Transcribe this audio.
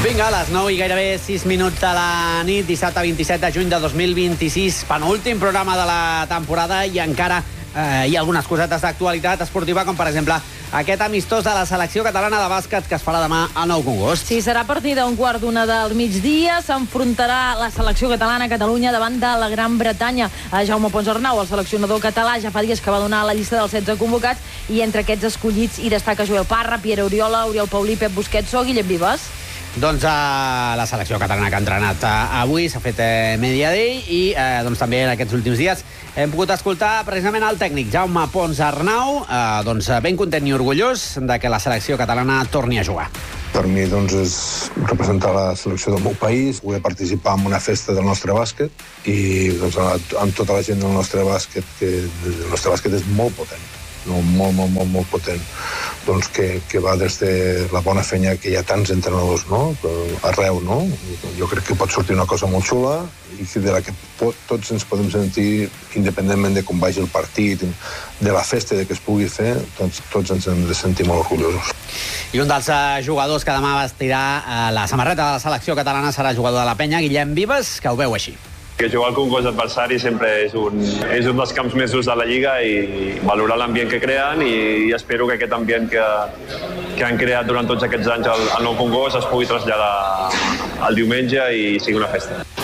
Vinga, a les 9 i gairebé 6 minuts de la nit, dissabte 27 de juny de 2026, penúltim programa de la temporada i encara hi ha algunes cosetes d'actualitat esportiva, com per exemple aquest amistós de la selecció catalana de bàsquet que es farà demà a Nou Congost. Sí, serà a partir d'un quart d'una del migdia. S'enfrontarà la selecció catalana a Catalunya davant de la Gran Bretanya. Jaume Ponsarnau, el seleccionador català, ja fa dies que va donar la llista dels 16 convocats i entre aquests escollits hi destaca Joel Parra, Pierre Oriola, Oriol Paulí, Pep Busquets o Guillem Vives. Doncs la selecció catalana que ha entrenat avui s'ha fet Media Day i doncs també en aquests últims dies hem pogut escoltar precisament el tècnic Jaume Ponsarnau, doncs ben content i orgullós de que la selecció catalana torni a jugar. Per mi doncs, és representar la selecció del meu país, poder participar en una festa del nostre bàsquet i doncs, amb tota la gent del nostre bàsquet, que el nostre bàsquet és molt potent, no? molt potent, doncs que va des de la bona feina que hi ha tants entrenadors, no? Arreu, no? Jo crec que pot sortir una cosa molt xula i de la que tots ens podem sentir, independentment de com vagi el partit, de la festa, de què es pugui fer, tots ens hem de sentir molt orgullosos. I un dels jugadors que demà vestirà la samarreta de la selecció catalana serà jugador de la Penya, Guillem Vives, que ho veu així. Que jugar al Congost adversari sempre és un dels camps més durs de la Lliga i valorar l'ambient que creen i espero que aquest ambient que han creat durant tots aquests anys al Nou Congost es pugui traslladar el diumenge i sigui una festa.